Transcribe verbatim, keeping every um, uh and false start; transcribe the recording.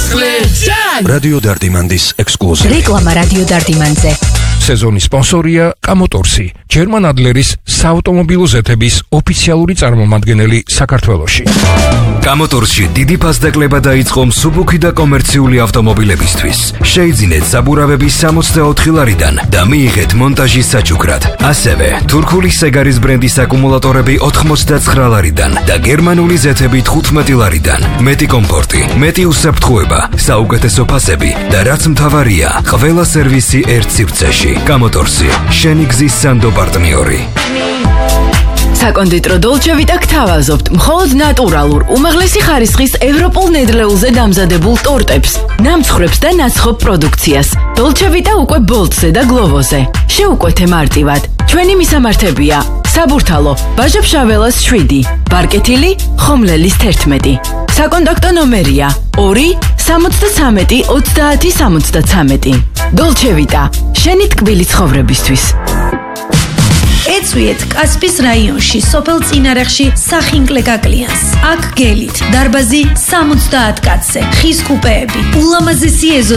რადიო დარდიმანდის ექსკლუზივი. რეკლამა რადიო დარდიმანზე. სეზონის სპონსორია კამოტორსი, ჯერმან ადლერის საავტომობილო ზეთების ოფიციალური წარმომადგენელი საქართველოში. კამოტორსში დიდი ფასდაკლება დაიწყო მსუბუქი და კომერციული ავტომობილებისთვის. შეიძინეთ საბურავები სამოცდაოთხი ლარიდან და მიიღეთ მონტაჟის საჩუქრად. ასევე თურქული სეგარის ბრენდის აკუმულატორები ოთხმოცდაცხრა ლარიდან და გერმანული ზეთები თხუთმეტი ლარიდან. მეტი კომფორტი, მეტი უსაფრთხოება, საუკეთესო ფასები და რაც მთავარია, ყველა სერვისი ერთ სივრცეში. კამოტორსი, შენი გზის სანდო პარტნიორი. საკონდიტრო დოლჩე ვიტა გთავაზობთ მხოლოდ ნატურალურ, უმაღლესი ხარისხის ევროპულ ნედლეულზე დამზადებულ ტორტებს, ნამცხრებს და ნაცხოვ პროდუქციას. დოლჩე ვიტა უკვე ბოლტზე და გლოვოზე. შეუკვეთე მარტივად. ჩვენი მისამართებია: საბურთალო, ბაჟა-ფშაველას შვიდი, ბარკეთილი, ხომლელის თერთმეტი. საკონტაქტო ნომერია: ორი სამოცდათრამეტი ოცდაათი სამოცდათრამეტი. დოლჩე ვიტა, შენი ტკბილი ცხოვრებისთვის. ეცვიეთ კასპის რაიონში, სოფელ წინარეხში სახინკლე გაკლიანს. აქ გელით, დარბაზი სამოცდაათ კაცზე, ხის კუპეები, ულამაზესი ეზო